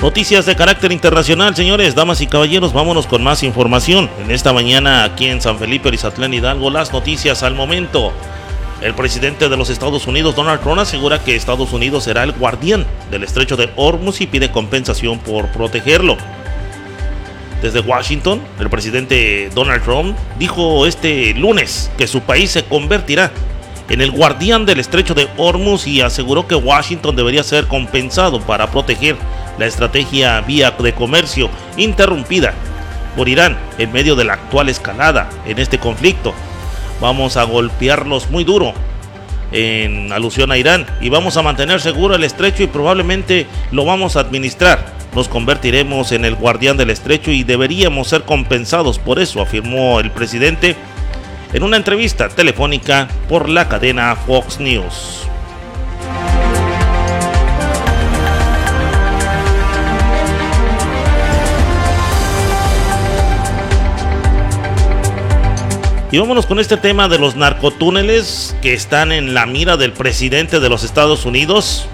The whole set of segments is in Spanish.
Noticias de carácter internacional, señores, damas y caballeros, vámonos con más información. En esta mañana aquí en San Felipe, Orizatlán, Hidalgo, las noticias al momento. El presidente de los Estados Unidos, Donald Trump, asegura que Estados Unidos será el guardián del estrecho de Hormuz y pide compensación por protegerlo. Desde Washington, el presidente Donald Trump dijo este lunes que su país se convertirá en el guardián del estrecho de Hormuz y aseguró que Washington debería ser compensado para proteger la estrategia vía de comercio interrumpida por Irán en medio de la actual escalada en este conflicto. Vamos a golpearlos muy duro en alusión a Irán y vamos a mantener seguro el estrecho y probablemente lo vamos a administrar. Nos convertiremos en el guardián del estrecho y deberíamos ser compensados por eso, afirmó el presidente en una entrevista telefónica por la cadena Fox News. Y vámonos con este tema de los narcotúneles que están en la mira del presidente de los Estados Unidos.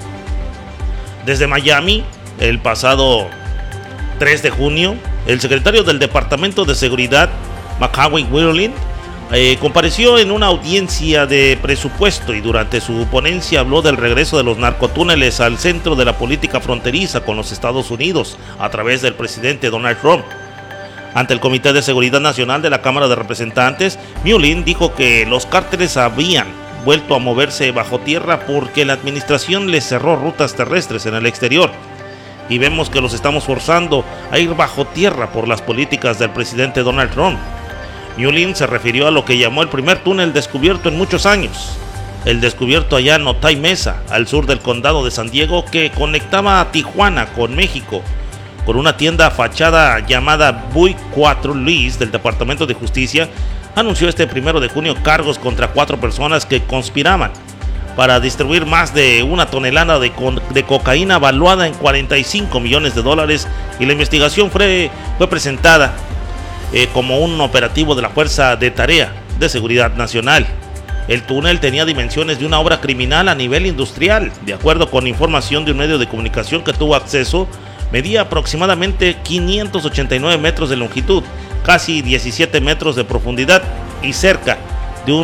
Desde Miami, el pasado 3 de junio, el secretario del Departamento de Seguridad, McCain Wheeling, compareció en una audiencia de presupuesto y durante su ponencia habló del regreso de los narcotúneles al centro de la política fronteriza con los Estados Unidos a través del presidente Donald Trump. Ante el Comité de Seguridad Nacional de la Cámara de Representantes, Mullin dijo que los cárteles habían vuelto a moverse bajo tierra porque la administración les cerró rutas terrestres en el exterior. Y vemos que los estamos forzando a ir bajo tierra por las políticas del presidente Donald Trump. Mullin se refirió a lo que llamó el primer túnel descubierto en muchos años. El descubierto allá en Otay Mesa, al sur del condado de San Diego, que conectaba a Tijuana con México, con una tienda fachada llamada Buick 4 Luis del Departamento de Justicia, anunció este 1 de junio cargos contra 4 personas que conspiraban para distribuir más de 1 tonelada de cocaína valuada en $45 millones y la investigación fue presentada como un operativo de la Fuerza de Tarea de Seguridad Nacional. El túnel tenía dimensiones de una obra criminal a nivel industrial. De acuerdo con información de un medio de comunicación que tuvo acceso, medía aproximadamente 589 metros de longitud, casi 17 metros de profundidad y cerca de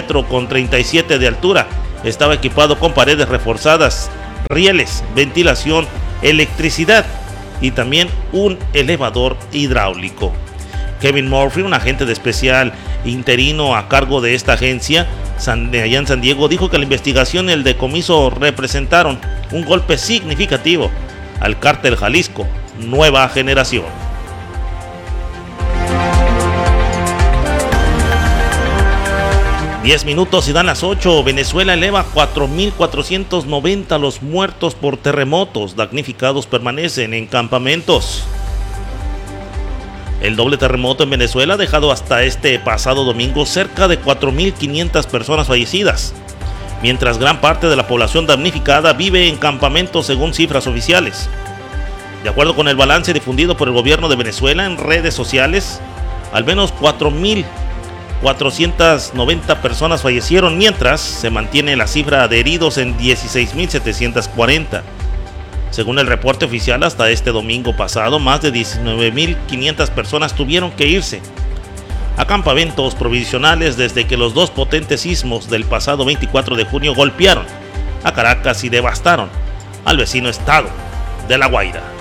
1,37 m de altura. Estaba equipado con paredes reforzadas, rieles, ventilación, electricidad y también un elevador hidráulico. Kevin Murphy, un agente de especial interino a cargo de esta agencia allá en San Diego, dijo que la investigación y el decomiso representaron un golpe significativo al cártel Jalisco Nueva Generación. Diez minutos y dan las 8. Venezuela eleva 4.490 los muertos por terremotos. Damnificados permanecen en campamentos. El doble terremoto en Venezuela ha dejado hasta este pasado domingo cerca de 4.500 personas fallecidas, mientras gran parte de la población damnificada vive en campamentos según cifras oficiales. De acuerdo con el balance difundido por el gobierno de Venezuela en redes sociales, al menos 4.490 personas fallecieron, mientras se mantiene la cifra de heridos en 16.740. Según el reporte oficial, hasta este domingo pasado, más de 19.500 personas tuvieron que irse a campamentos provisionales desde que los 2 potentes sismos del pasado 24 de junio golpearon a Caracas y devastaron al vecino estado de La Guaira.